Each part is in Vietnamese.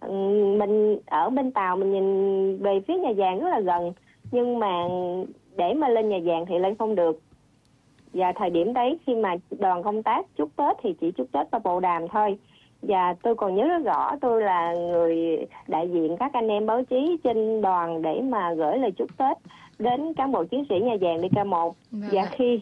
Mình ở bên tàu mình nhìn về phía nhà giàn rất là gần, nhưng mà để mà lên nhà giàn thì lên không được. Và thời điểm đấy khi mà đoàn công tác chúc Tết thì chỉ chúc Tết và bộ đàm thôi. Và tôi còn nhớ rất rõ, tôi là người đại diện các anh em báo chí trên đoàn để mà gửi lời chúc Tết đến cán bộ chiến sĩ nhà giàn DK1. Và khi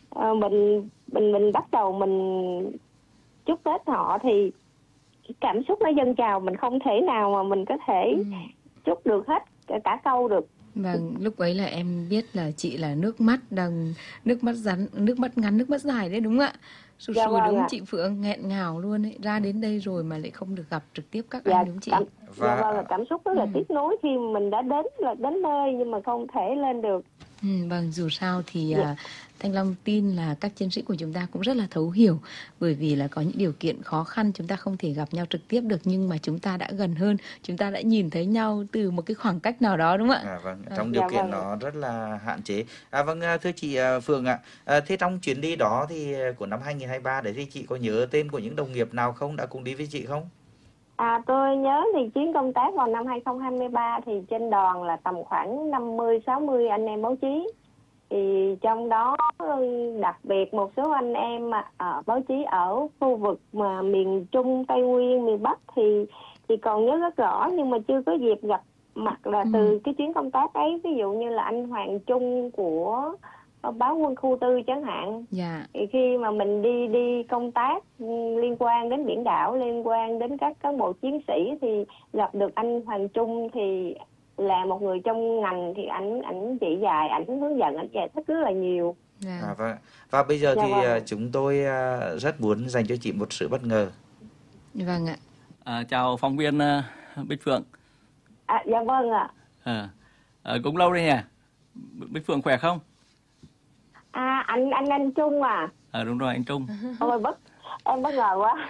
mình bắt đầu mình chúc Tết họ thì cảm xúc nó dâng trào, mình không thể nào mà mình có thể chúc được hết cả câu được. Vâng, lúc ấy là em biết là chị là nước mắt ngắn, nước mắt dài đấy, đúng không ạ? Sụt Dạ, sùi vâng đúng ạ. chị Phượng, nghẹn ngào luôn ấy, ra đến đây rồi mà lại không được gặp trực tiếp các Dạ, anh, đúng chị? dạ vâng, cảm xúc rất là tiếc nuối khi mình đã đến nơi nhưng mà không thể lên được. Vâng, dù sao thì Thanh Long tin là các chiến sĩ của chúng ta cũng rất là thấu hiểu, bởi vì là có những điều kiện khó khăn chúng ta không thể gặp nhau trực tiếp được, nhưng mà chúng ta đã gần hơn, chúng ta đã nhìn thấy nhau từ một cái khoảng cách nào đó, đúng không ạ? Vâng, trong điều kiện nó rất là hạn chế. Vâng, thưa chị Phượng ạ, thế trong chuyến đi đó thì của năm 2023 đấy thì chị có nhớ tên của những đồng nghiệp nào không, đã cùng đi với chị không? Tôi nhớ thì chuyến công tác vào năm 2023 thì trên đoàn là tầm khoảng 50-60 anh em báo chí. Thì trong đó đặc biệt một số anh em báo chí ở khu vực mà miền Trung, Tây Nguyên, miền Bắc thì còn nhớ rất rõ, nhưng mà chưa có dịp gặp mặt là từ cái chuyến công tác ấy. Ví dụ như là anh Hoàng Trung của báo Quân khu 4 chẳng hạn. Thì khi mà mình đi công tác liên quan đến biển đảo, liên quan đến các cán bộ chiến sĩ thì gặp được anh Hoàng Trung, thì là một người trong ngành thì ảnh chỉ dạy, ảnh hướng dẫn, ảnh giải thích rất là nhiều. Vâng. Và bây giờ thì chúng tôi rất muốn dành cho chị một sự bất ngờ. Vâng ạ. Chào phóng viên Bích Phượng. Dạ vâng ạ. Cũng lâu rồi nhỉ. Bích Phượng khỏe không? Anh Trung à? Đúng rồi, anh Trung. Ôi em bất ngờ quá.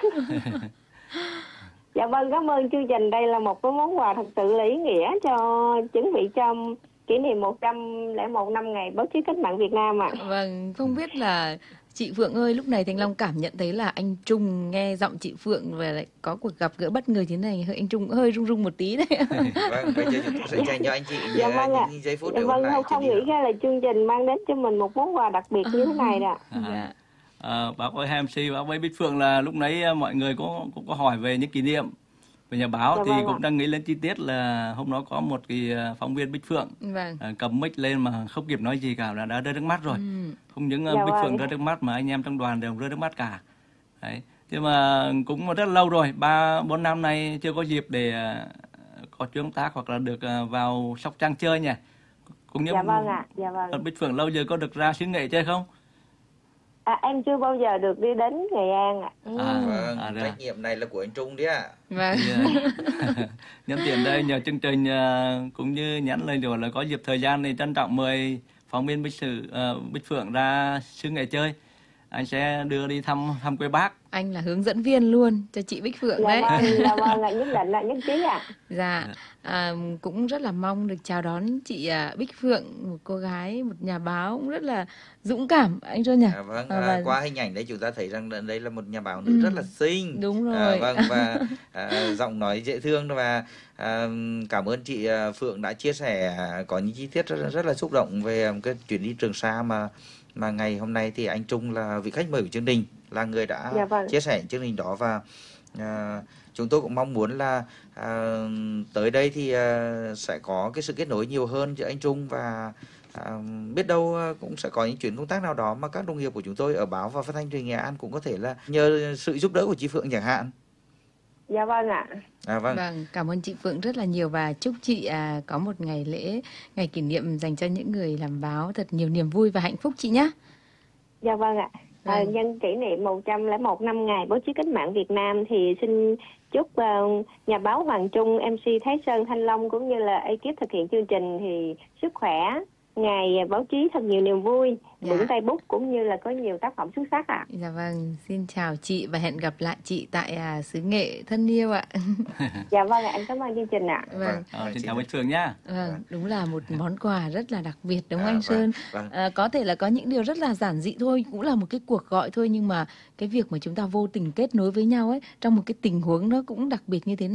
Dạ vâng, cảm ơn chương trình. Đây là một cái món quà thật sự là ý nghĩa chuẩn bị cho kỷ niệm 101 năm ngày báo chí cách mạng Việt Nam ạ. Vâng, không biết là chị Phượng ơi, lúc này Thanh Long cảm nhận thấy là anh Trung nghe giọng chị Phượng và lại có cuộc gặp gỡ bất ngờ thế này, anh Trung cũng hơi rung rung một tí đấy. Vâng, bây giờ chúng tôi sẽ dành cho anh chị những giây phút để ôn lại. Không nghĩ ra là chương trình mang đến cho mình một món quà đặc biệt như thế này đó. Bác ơi, MC, bác với Bích Phượng là lúc nãy mọi người cũng có hỏi về những kỷ niệm về nhà báo, thì cũng đang nghĩ lên chi tiết là hôm đó có một cái phóng viên Bích Phượng cầm mic lên mà không kịp nói gì cả là đã rơi nước mắt rồi. Không những Bích Phượng rơi nước mắt mà anh em trong đoàn đều rơi nước mắt cả. Đấy. Nhưng mà cũng rất lâu rồi, 3-4 năm nay chưa có dịp để có chuyến công tác hoặc là được vào Sóc Trăng chơi nhỉ. Cũng như Bích Phượng lâu giờ có được ra xứ Nghệ chơi không? Em chưa bao giờ được đi đến Nghệ An ạ. Trách nhiệm này là của anh Trung đấy ạ. Vâng. Nhân tiện đây nhờ chương trình cũng như nhắn lên rồi là có dịp thời gian thì trân trọng mời phóng viên Bích Phượng ra xứ Nghệ chơi. Anh sẽ đưa đi thăm quê bác. Anh là hướng dẫn viên luôn cho chị Bích Phượng đấy. Dạ vâng, nhất định là nhất trí ạ. Dạ, cũng rất là mong được chào đón chị Bích Phượng, một cô gái, một nhà báo cũng rất là dũng cảm, anh Sơn nhỉ? Qua hình ảnh đấy chúng ta thấy rằng đây là một nhà báo nữ rất là xinh. Đúng rồi. Và giọng nói dễ thương, và cảm ơn chị Phượng đã chia sẻ có những chi tiết rất là xúc động về cái chuyến đi Trường Sa mà ngày hôm nay thì anh Trung là vị khách mời của chương trình, là người đã chia sẻ chương trình đó. Và chúng tôi cũng mong muốn là tới đây thì sẽ có cái sự kết nối nhiều hơn giữa anh Trung, và biết đâu cũng sẽ có những chuyến công tác nào đó mà các đồng nghiệp của chúng tôi ở báo và phát thanh truyền hình Nghệ An cũng có thể là nhờ sự giúp đỡ của chị Phượng chẳng hạn. Dạ vâng ạ. Vâng, cảm ơn chị Phượng rất là nhiều, và chúc chị có một ngày lễ, ngày kỷ niệm dành cho những người làm báo thật nhiều niềm vui và hạnh phúc chị nhé. Dạ vâng ạ. Nhân kỷ niệm 101 năm ngày báo chí cách mạng Việt Nam thì xin chúc nhà báo Hoàng Trung, MC Thái Sơn, Thanh Long cũng như là ekip thực hiện chương trình thì sức khỏe, ngày báo chí thật nhiều niềm vui, vững tay bút cũng như là có nhiều tác phẩm xuất sắc ạ. Dạ vâng, xin chào chị và hẹn gặp lại chị tại xứ Nghệ thân yêu ạ. Dạ vâng ạ, em cảm ơn chương trình ạ. Xin chào Bích Phượng nhá. Đúng là một món quà rất là đặc biệt đúng không anh Sơn? Có thể là có những điều rất là giản dị thôi, cũng là một cái cuộc gọi thôi, nhưng mà cái việc mà chúng ta vô tình kết nối với nhau ấy trong một cái tình huống nó cũng đặc biệt như thế này.